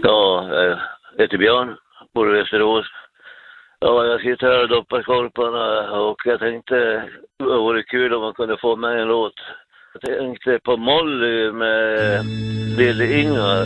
Ja, jag heter Björn, bor i Västerås. Ja, jag sitter här och doppar korparna och jag tänkte det vore kul om man kunde få med en låt. Jag tänkte på Molly med Lille Inga.